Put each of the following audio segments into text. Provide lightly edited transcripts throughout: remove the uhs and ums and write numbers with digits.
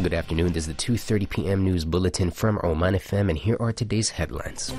Good afternoon. This is the 2:30 p.m. news bulletin from Oman FM, and here are today's headlines.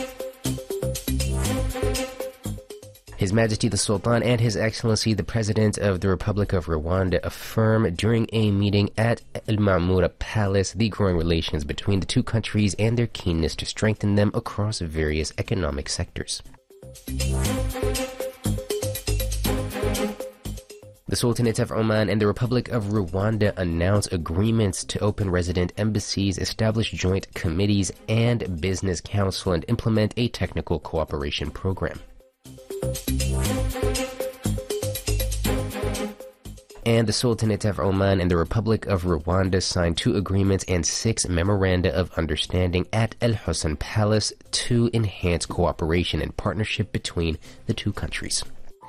His Majesty the Sultan and His Excellency the President of the Republic of Rwanda affirm during a meeting at Al Maamura Palace the growing relations between the two countries and their keenness to strengthen them across various economic sectors. The Sultanate of Oman and the Republic of Rwanda announced agreements to open resident embassies, establish joint committees and business council, and implement a technical cooperation program. And the Sultanate of Oman and the Republic of Rwanda signed 2 agreements and 6 memoranda of understanding at Al Hussein Palace to enhance cooperation and partnership between the two countries.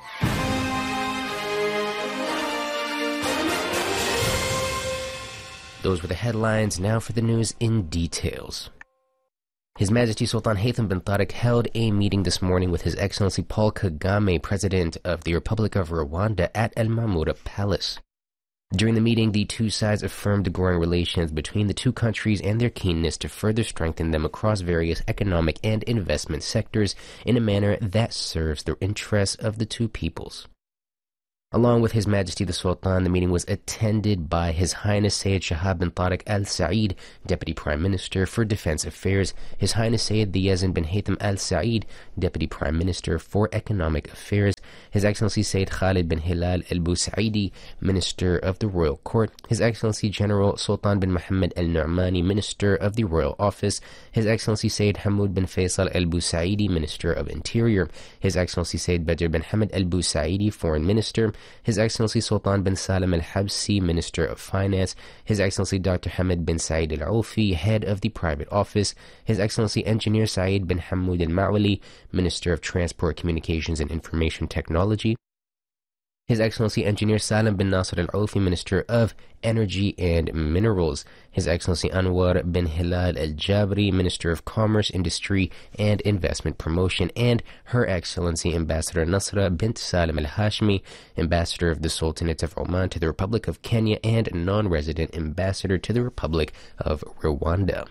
Those were the headlines. Now for the news in details. His Majesty Sultan Haytham bin Tariq held a meeting this morning with His Excellency Paul Kagame, President of the Republic of Rwanda, at Al Maamura Palace. During the meeting, the two sides affirmed the growing relations between the two countries and their keenness to further strengthen them across various economic and investment sectors in a manner that serves the interests of the two peoples. Along with His Majesty the Sultan, the meeting was attended by His Highness Sayyid Shahab bin Tariq Al Saeed, Deputy Prime Minister for Defense Affairs, His Highness Sayyid Yazid bin Haytham Al Saeed, Deputy Prime Minister for Economic Affairs, His Excellency Sayyid Khalid bin Hilal Al Busaidi, Minister of the Royal Court, His Excellency General Sultan bin Mohammed Al Nu'mani, Minister of the Royal Office, His Excellency Sayyid Hamoud bin Faisal Al Busaidi, Minister of Interior, His Excellency Sayyid Badr bin Hamid Al Busaidi, Foreign Minister, His Excellency Sultan bin Salim Al Habsi, Minister of Finance, His Excellency Dr. Hamid bin Saeed Al Aufi, Head of the Private Office, His Excellency Engineer Saeed bin Hamoud Al Ma'wali, Minister of Transport, Communications and Information Technology, His Excellency Engineer Salim bin Nasser Al Aufi, Minister of Energy and Minerals, His Excellency Anwar bin Hilal Al Jabri, Minister of Commerce, Industry and Investment Promotion, and Her Excellency Ambassador Nasra bint Salim Al Hashmi, Ambassador of the Sultanate of Oman to the Republic of Kenya and non-resident Ambassador to the Republic of Rwanda.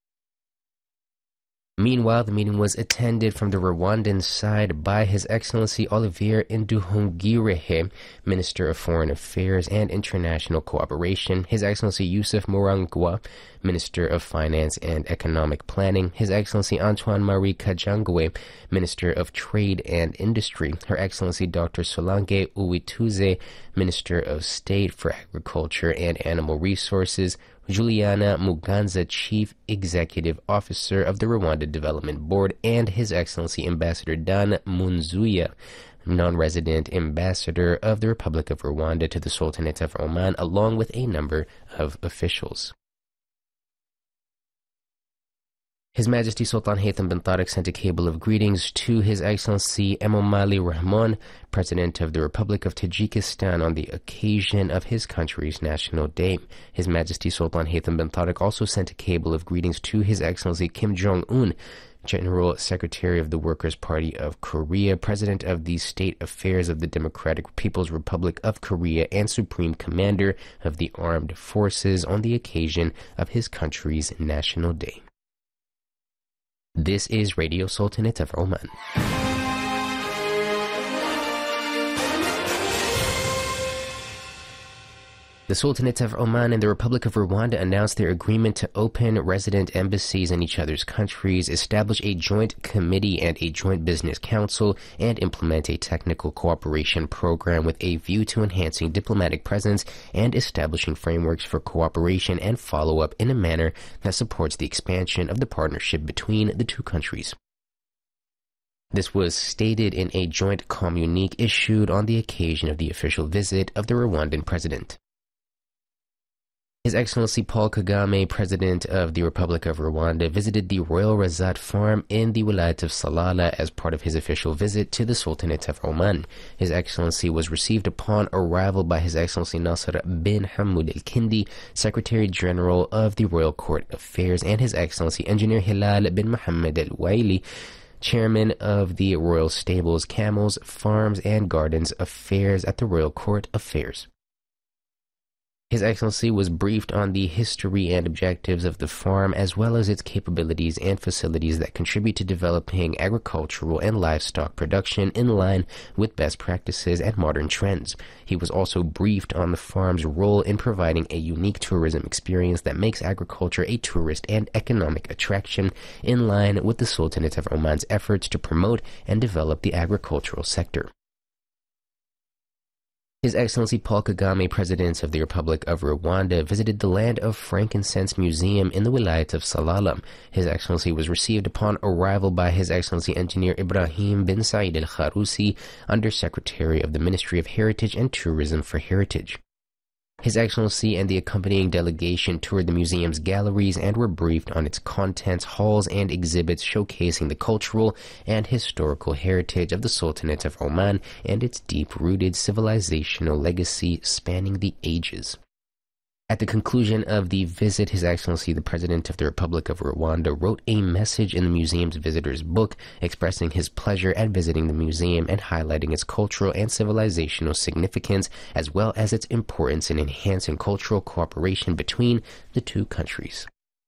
Meanwhile, the meeting was attended from the Rwandan side by His Excellency Olivier Nduhungirehe, Minister of Foreign Affairs and International Cooperation, His Excellency Yusuf Murangwa, Minister of Finance and Economic Planning, His Excellency Antoine-Marie Kajangwe, Minister of Trade and Industry, Her Excellency Dr. Solange Uwituze, Minister of State for Agriculture and Animal Resources, Juliana Muganza, Chief Executive Officer of the Rwanda Development Board, and His Excellency Ambassador Dan Munzuya, non-resident Ambassador of the Republic of Rwanda to the Sultanate of Oman, along with a number of officials. His Majesty Sultan Haytham bin Tariq sent a cable of greetings to His Excellency Emomali Rahmon, President of the Republic of Tajikistan, on the occasion of his country's National Day. His Majesty Sultan Haytham bin Tariq also sent a cable of greetings to His Excellency Kim Jong-un, General Secretary of the Workers' Party of Korea, President of the State Affairs of the Democratic People's Republic of Korea, and Supreme Commander of the Armed Forces, on the occasion of his country's National Day. This is Radio Sultanate of Oman. The Sultanate of Oman and the Republic of Rwanda announced their agreement to open resident embassies in each other's countries, establish a joint committee and a joint business council, and implement a technical cooperation program with a view to enhancing diplomatic presence and establishing frameworks for cooperation and follow-up in a manner that supports the expansion of the partnership between the two countries. This was stated in a joint communique issued on the occasion of the official visit of the Rwandan president. His Excellency Paul Kagame, President of the Republic of Rwanda, visited the Royal Razat Farm in the Wilayat of Salala as part of his official visit to the Sultanate of Oman. His Excellency was received upon arrival by His Excellency Nasser bin Hamoud Al-Kindi, Secretary General of the Royal Court Affairs, and His Excellency Engineer Hilal bin Mohammed Al-Waili, Chairman of the Royal Stables, Camels, Farms and Gardens Affairs at the Royal Court Affairs. His Excellency was briefed on the history and objectives of the farm, as well as its capabilities and facilities that contribute to developing agricultural and livestock production in line with best practices and modern trends. He was also briefed on the farm's role in providing a unique tourism experience that makes agriculture a tourist and economic attraction, in line with the Sultanate of Oman's efforts to promote and develop the agricultural sector. His Excellency Paul Kagame, President of the Republic of Rwanda, visited the Land of Frankincense Museum in the Wilayat of Salalah. His Excellency was received upon arrival by His Excellency Engineer Ibrahim bin Said al-Kharousi, Under-Secretary of the Ministry of Heritage and Tourism for Heritage. His Excellency and the accompanying delegation toured the museum's galleries and were briefed on its contents, halls, and exhibits showcasing the cultural and historical heritage of the Sultanate of Oman and its deep-rooted civilizational legacy spanning the ages. At the conclusion of the visit, His Excellency the President of the Republic of Rwanda wrote a message in the museum's visitors' book expressing his pleasure at visiting the museum and highlighting its cultural and civilizational significance, as well as its importance in enhancing cultural cooperation between the two countries.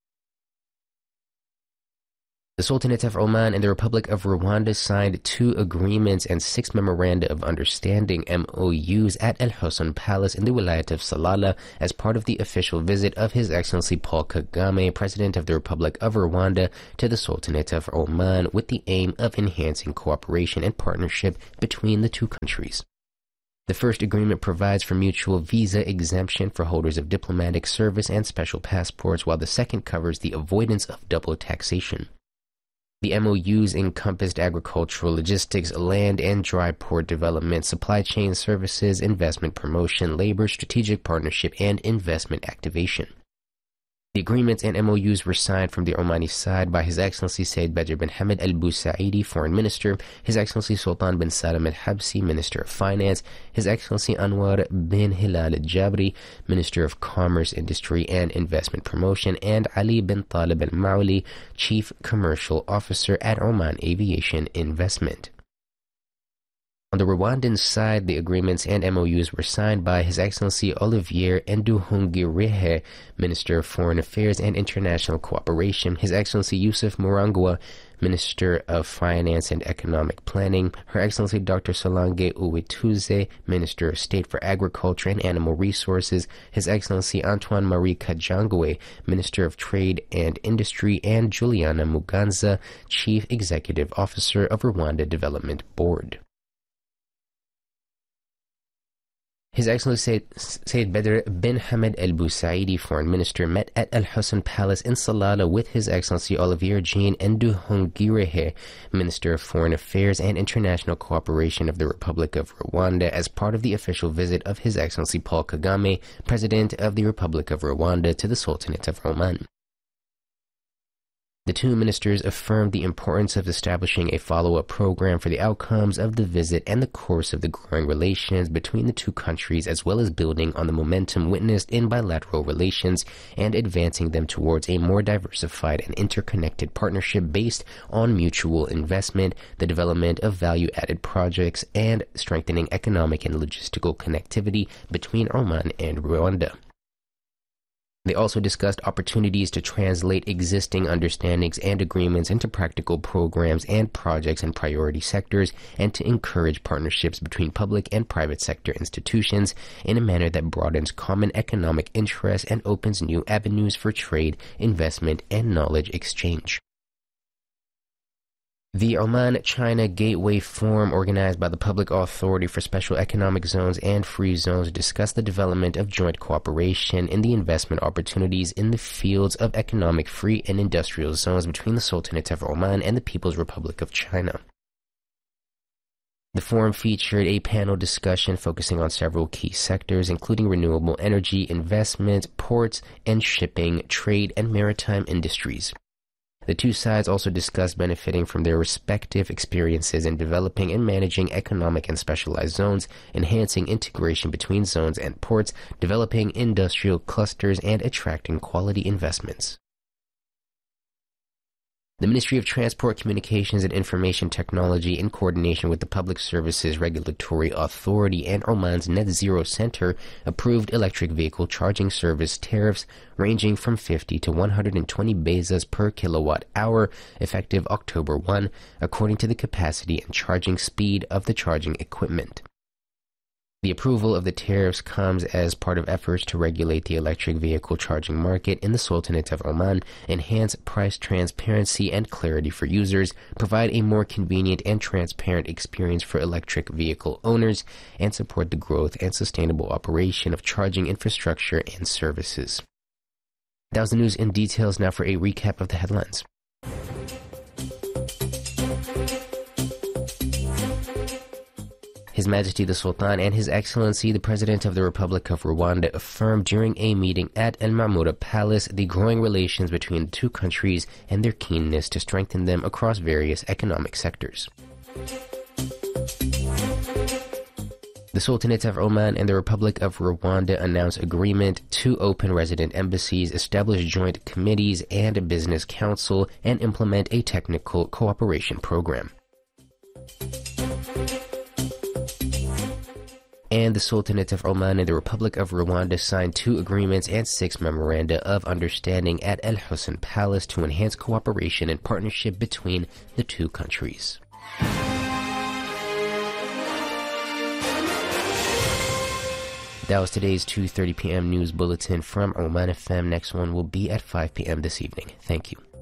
The Sultanate of Oman and the Republic of Rwanda signed 2 agreements and 6 memoranda of understanding MOUs at Al Husn Palace in the Wilayat of Salalah as part of the official visit of His Excellency Paul Kagame, President of the Republic of Rwanda, to the Sultanate of Oman with the aim of enhancing cooperation and partnership between the two countries. The first agreement provides for mutual visa exemption for holders of diplomatic service and special passports, while the second covers the avoidance of double taxation. The MOUs encompassed agricultural logistics, land and dry port development, supply chain services, investment promotion, labor, strategic partnership, and investment activation. The agreements and MOUs were signed from the Omani side by His Excellency Said Badr bin Hamad Al Busaidi, Foreign Minister, His Excellency Sultan bin Salam Al Habsi, Minister of Finance, His Excellency Anwar bin Hilal Al Jabri, Minister of Commerce, Industry and Investment Promotion, and Ali bin Talib Al Mauli, Chief Commercial Officer at Oman Aviation Investment. On the Rwandan side, the agreements and MOUs were signed by His Excellency Olivier Nduhungirehe, Minister of Foreign Affairs and International Cooperation, His Excellency Yusuf Murangwa, Minister of Finance and Economic Planning, Her Excellency Dr. Solange Uwituze, Minister of State for Agriculture and Animal Resources, His Excellency Antoine Marie Kajangwe, Minister of Trade and Industry, and Juliana Muganza, Chief Executive Officer of Rwanda Development Board. His Excellency Said Badr bin Hamad Al Busaidi, Foreign Minister, met at Al Husn Palace in Salalah with His Excellency Olivier Jean Nduhungirehe, Minister of Foreign Affairs and International Cooperation of the Republic of Rwanda, as part of the official visit of His Excellency Paul Kagame, President of the Republic of Rwanda, to the Sultanate of Oman. The two ministers affirmed the importance of establishing a follow-up program for the outcomes of the visit and the course of the growing relations between the two countries, as well as building on the momentum witnessed in bilateral relations and advancing them towards a more diversified and interconnected partnership based on mutual investment, the development of value-added projects, and strengthening economic and logistical connectivity between Oman and Rwanda. They also discussed opportunities to translate existing understandings and agreements into practical programs and projects in priority sectors, and to encourage partnerships between public and private sector institutions in a manner that broadens common economic interests and opens new avenues for trade, investment, and knowledge exchange. The Oman-China Gateway Forum, organized by the Public Authority for Special Economic Zones and Free Zones, discussed the development of joint cooperation in the investment opportunities in the fields of economic free and industrial zones between the Sultanate of Oman and the People's Republic of China. The forum featured a panel discussion focusing on several key sectors, including renewable energy, investment, ports and shipping, trade, and maritime industries. The two sides also discussed benefiting from their respective experiences in developing and managing economic and specialized zones, enhancing integration between zones and ports, developing industrial clusters, and attracting quality investments. The Ministry of Transport, Communications and Information Technology, in coordination with the Public Services Regulatory Authority and Oman's Net Zero Center, approved electric vehicle charging service tariffs ranging from 50 to 120 bezas per kilowatt hour, effective October 1, according to the capacity and charging speed of the charging equipment. The approval of the tariffs comes as part of efforts to regulate the electric vehicle charging market in the Sultanate of Oman, enhance price transparency and clarity for users, provide a more convenient and transparent experience for electric vehicle owners, and support the growth and sustainable operation of charging infrastructure and services. That was the news in details. Now for a recap of the headlines. His Majesty the Sultan and His Excellency the President of the Republic of Rwanda affirmed during a meeting at El Mamoura Palace the growing relations between the two countries and their keenness to strengthen them across various economic sectors. The Sultanate of Oman and the Republic of Rwanda announced agreement to open resident embassies, establish joint committees and a business council, and implement a technical cooperation program. And the Sultanate of Oman and the Republic of Rwanda signed 2 agreements and 6 memoranda of understanding at El Hussein Palace to enhance cooperation and partnership between the two countries. That was today's 2:30 p.m. news bulletin from Oman FM. Next one will be at 5 p.m. this evening. Thank you.